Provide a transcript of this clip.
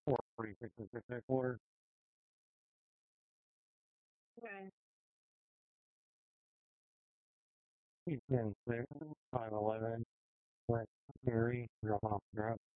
Or 46 and 6 quarter. Okay. He's 10 6, 5'11", with Gary, drop off drop.